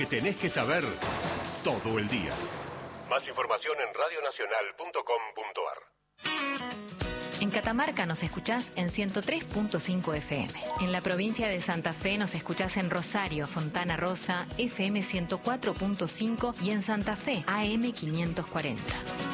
que tenés que saber todo el día. Más información en radionacional.com.ar. En Catamarca nos escuchás en 103.5 FM. En la provincia de Santa Fe nos escuchás en Rosario, Fontana Rosa, FM 104.5 y en Santa Fe, AM 540.